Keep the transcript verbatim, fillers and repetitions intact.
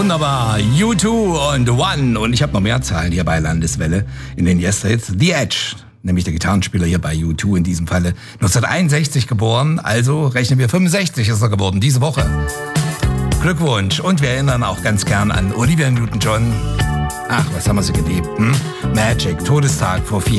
wunderbar. U zwei und One. Und ich habe noch mehr Zahlen hier bei Landeswelle in den Yesterhits. The Edge, nämlich der Gitarrenspieler hier bei U zwei in diesem Falle. neunzehnhunderteinundsechzig geboren, also rechnen wir fünfundsechzig ist er geworden, diese Woche. Glückwunsch. Und wir erinnern auch ganz gern an Olivia Newton-John. Ach, was haben wir sie geliebt? Hm? Magic, Todestag vor vier